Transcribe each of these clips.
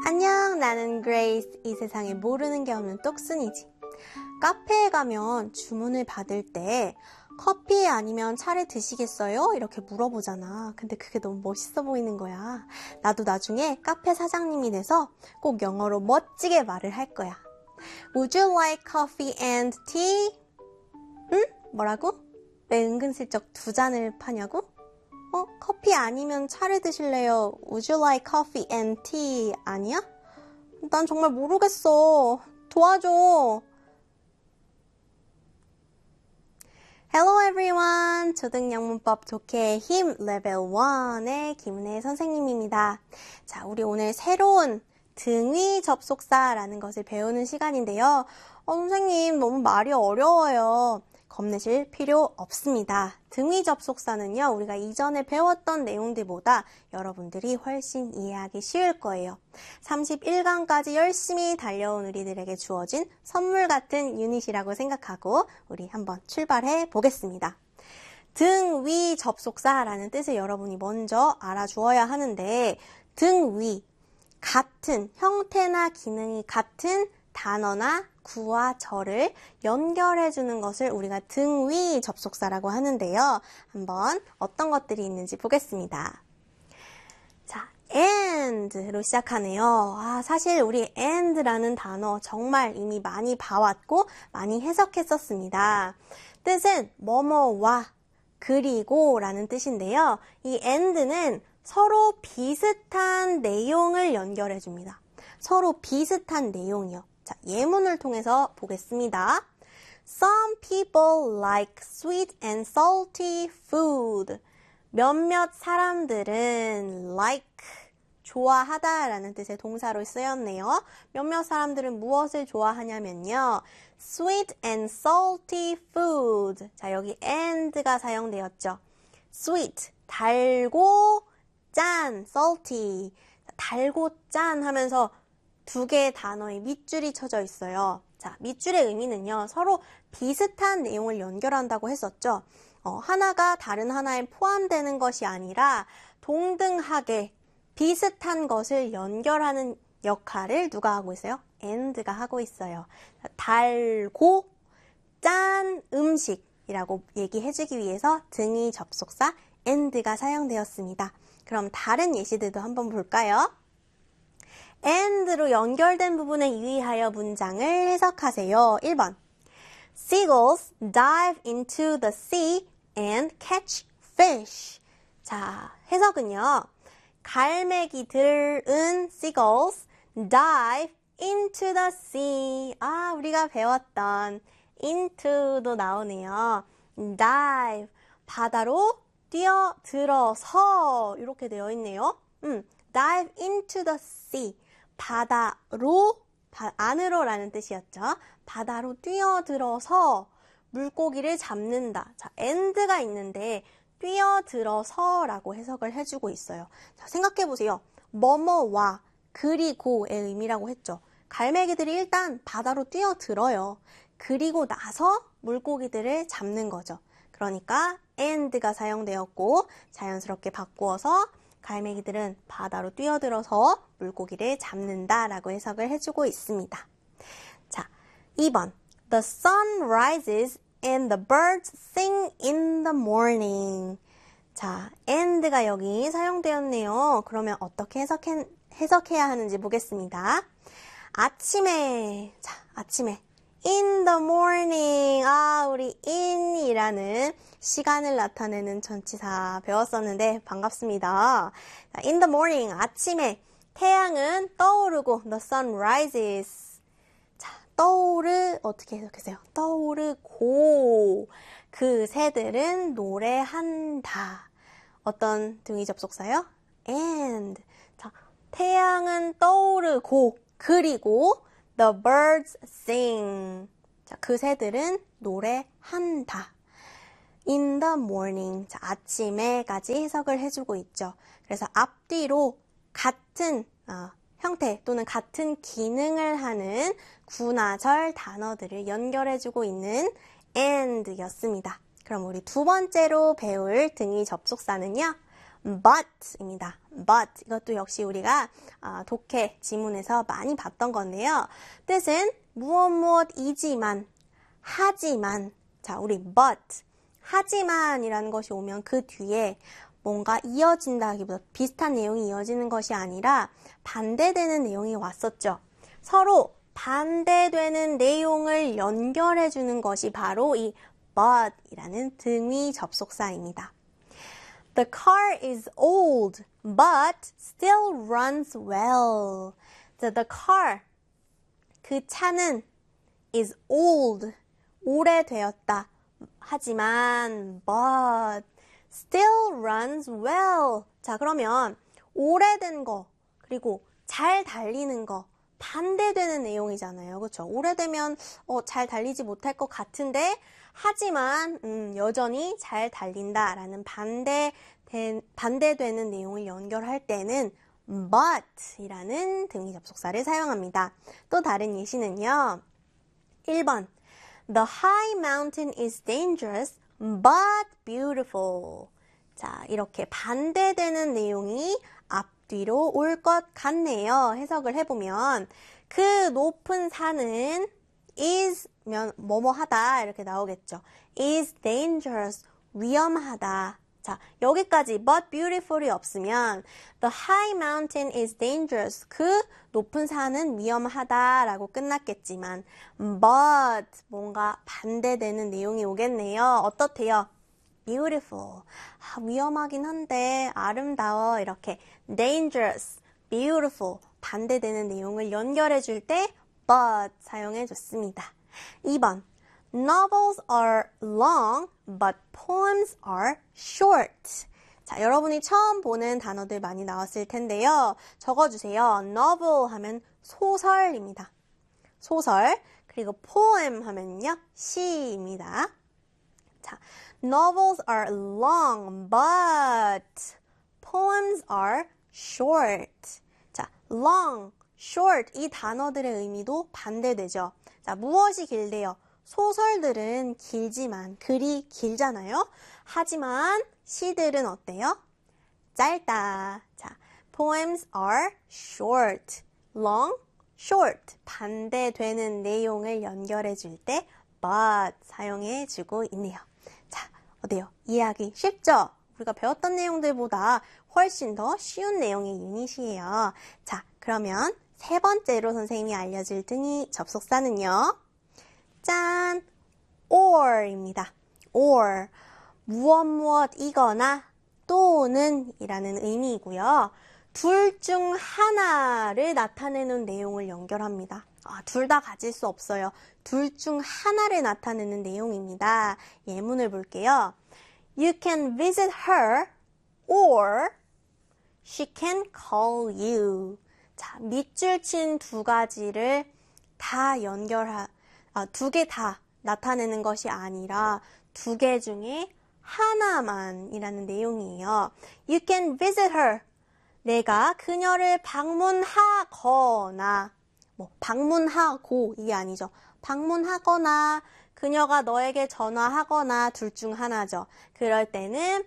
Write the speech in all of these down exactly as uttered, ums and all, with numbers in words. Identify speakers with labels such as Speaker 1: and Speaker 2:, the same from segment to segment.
Speaker 1: 안녕, 나는 그레이스. 이 세상에 모르는 게 없는 똑순이지. 카페에 가면 주문을 받을 때 커피 아니면 차를 드시겠어요? 이렇게 물어보잖아. 근데 그게 너무 멋있어 보이는 거야. 나도 나중에 카페 사장님이 돼서 꼭 영어로 멋지게 말을 할 거야. Would you like coffee and tea? 응? 뭐라고? 왜 은근슬쩍 두 잔을 파냐고? 어? 커피 아니면 차를 드실래요? Would you like coffee and tea? 아니야? 난 정말 모르겠어. 도와줘. Hello everyone. 초등영문법 좋게 힘 레벨 일의 김은혜 선생님입니다. 자, 우리 오늘 새로운 등위 접속사라는 것을 배우는 시간인데요. 어, 선생님 너무 말이 어려워요. 겁내실 필요 없습니다. 등위 접속사는요, 우리가 이전에 배웠던 내용들보다 여러분들이 훨씬 이해하기 쉬울 거예요. 삼십일 강까지 열심히 달려온 우리들에게 주어진 선물 같은 유닛이라고 생각하고 우리 한번 출발해 보겠습니다. 등위 접속사라는 뜻을 여러분이 먼저 알아주어야 하는데, 등위, 같은, 형태나 기능이 같은 단어나 구와 절을 연결해주는 것을 우리가 등위 접속사라고 하는데요. 한번 어떤 것들이 있는지 보겠습니다. 자, and로 시작하네요. 아, 사실 우리 and라는 단어 정말 이미 많이 봐왔고 많이 해석했었습니다. 뜻은 뭐뭐와 그리고 라는 뜻인데요. 이 and는 서로 비슷한 내용을 연결해줍니다. 서로 비슷한 내용이요. 자, 예문을 통해서 보겠습니다. Some people like sweet and salty food. 몇몇 사람들은 like, 좋아하다 라는 뜻의 동사로 쓰였네요. 몇몇 사람들은 무엇을 좋아하냐면요. sweet and salty food. 자, 여기 and가 사용되었죠. sweet, 달고 짠, salty. 달고 짠 하면서 두 개의 단어의 밑줄이 쳐져 있어요. 자, 밑줄의 의미는요, 서로 비슷한 내용을 연결한다고 했었죠. 어, 하나가 다른 하나에 포함되는 것이 아니라 동등하게 비슷한 것을 연결하는 역할을 누가 하고 있어요? and가 하고 있어요. 달고 짠 음식이라고 얘기해주기 위해서 등위 접속사 and가 사용되었습니다. 그럼 다른 예시들도 한번 볼까요? and로 연결된 부분에 유의하여 문장을 해석하세요. 일 번. Seagulls dive into the sea and catch fish. 자, 해석은요. 갈매기들은 seagulls dive into the sea. 아, 우리가 배웠던 into도 나오네요. dive, 바다로 뛰어들어서 이렇게 되어 있네요. 음, dive into the sea. 바다로, 바, 안으로 라는 뜻이었죠. 바다로 뛰어들어서 물고기를 잡는다. 자, and가 있는데 뛰어들어서 라고 해석을 해주고 있어요. 자, 생각해보세요. 뭐뭐와 그리고의 의미라고 했죠. 갈매기들이 일단 바다로 뛰어들어요. 그리고 나서 물고기들을 잡는 거죠. 그러니까 and가 사용되었고 자연스럽게 바꾸어서 갈매기들은 바다로 뛰어들어서 물고기를 잡는다 라고 해석을 해주고 있습니다. 자, 이 번. The sun rises and the birds sing in the morning. 자, and가 여기 사용되었네요. 그러면 어떻게 해석해, 해석해야 하는지 보겠습니다. 아침에, 자, 아침에. in the morning. 아, 우리 in이라는 시간을 나타내는 전치사 배웠었는데 반갑습니다. 자, in the morning, 아침에 태양은 떠오르고 the sun rises. 자, 떠오르 어떻게 해석하세요? 떠오르고 그 새들은 노래한다. 어떤 등위 접속사요? and. 자, 태양은 떠오르고 그리고 the birds sing. 자, 그 새들은 노래한다. in the morning. 자, 아침에까지 해석을 해주고 있죠. 그래서 앞뒤로 같은 어, 형태 또는 같은 기능을 하는 구나 절 단어들을 연결해주고 있는 and였습니다. 그럼 우리 두 번째로 배울 등위 접속사는요. but입니다. but 이것도 역시 우리가 아, 독해 지문에서 많이 봤던 건데요. 뜻은 무엇 무엇이지만, 하지만. 자, 우리 but 하지만이라는 것이 오면 그 뒤에 뭔가 이어진다기보다 비슷한 내용이 이어지는 것이 아니라 반대되는 내용이 왔었죠. 서로 반대되는 내용을 연결해주는 것이 바로 이 but이라는 등위 접속사입니다. The car is old, but still runs well. So the car, 그 차는 is old, 오래되었다. 하지만 but still runs well. 자, 그러면 오래된 거 그리고 잘 달리는 거 반대되는 내용이잖아요. 그렇죠? 오래되면 어, 잘 달리지 못할 것 같은데 하지만 음, 여전히 잘 달린다라는 반대 반대되는 내용을 연결할 때는 but이라는 등위 접속사를 사용합니다. 또 다른 예시는요. 일 번 The high mountain is dangerous, but beautiful. 자, 이렇게 반대되는 내용이 앞뒤로 올 것 같네요. 해석을 해보면 그 높은 산은 is 면 뭐뭐 하다 이렇게 나오겠죠. is dangerous, 위험하다. 자, 여기까지 but beautiful이 없으면 the high mountain is dangerous. 그 높은 산은 위험하다라고 끝났겠지만 but 뭔가 반대되는 내용이 오겠네요. 어떻대요? beautiful. 아, 위험하긴 한데 아름다워. 이렇게 dangerous, beautiful 반대되는 내용을 연결해 줄 때 but 사용해 줬습니다. 이 번 Novels are long, but poems are short. 자, 여러분이 처음 보는 단어들 많이 나왔을 텐데요. 적어주세요. novel 하면 소설입니다. 소설. 그리고 poem 하면요. 시입니다. 자, novels are long, but poems are short. 자, long, short 이 단어들의 의미도 반대되죠. 자, 무엇이 길대요? 소설들은 길지만 글이 길잖아요. 하지만 시들은 어때요? 짧다. 자, poems are short. long, short. 반대되는 내용을 연결해 줄 때 but 사용해 주고 있네요. 자, 어때요? 이해하기 쉽죠? 우리가 배웠던 내용들보다 훨씬 더 쉬운 내용의 유닛이에요. 자, 그러면 세 번째로 선생님이 알려줄 등위 접속사는요. 짠! or입니다. or. 무엇 무엇이거나 또는 이라는 의미이고요. 둘 중 하나를 나타내는 내용을 연결합니다. 아, 둘 다 가질 수 없어요. 둘 중 하나를 나타내는 내용입니다. 예문을 볼게요. You can visit her or she can call you. 자, 밑줄 친 두 가지를 다 연결하 아, 두 개 다 나타내는 것이 아니라 두 개 중에 하나만이라는 내용이에요. You can visit her. 내가 그녀를 방문하거나, 뭐 방문하고 이게 아니죠. 방문하거나 그녀가 너에게 전화하거나 둘 중 하나죠. 그럴 때는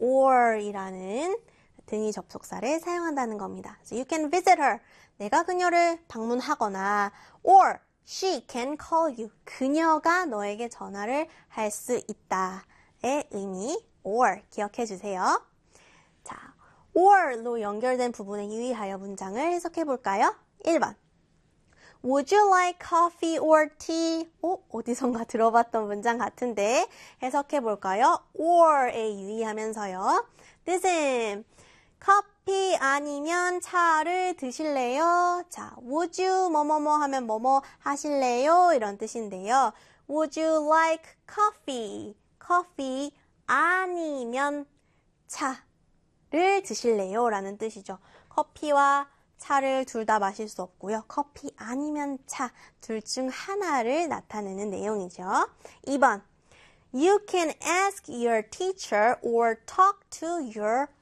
Speaker 1: or이라는 등위 접속사를 사용한다는 겁니다. So you can visit her. 내가 그녀를 방문하거나 or she can call you. 그녀가 너에게 전화를 할 수 있다의 의미 or 기억해 주세요. 자, or로 연결된 부분에 유의하여 문장을 해석해 볼까요? 일 번 Would you like coffee or tea? 어, 어디선가 들어봤던 문장 같은데 해석해 볼까요? or에 유의하면서요. 뜻은 커피 아니면 차를 드실래요? 자, would you 뭐뭐뭐 하면 뭐뭐 하실래요? 이런 뜻인데요. Would you like coffee? coffee 아니면 차를 드실래요? 라는 뜻이죠. 커피와 차를 둘 다 마실 수 없고요. 커피 아니면 차 둘 중 하나를 나타내는 내용이죠. 이 번 You can ask your teacher or talk to your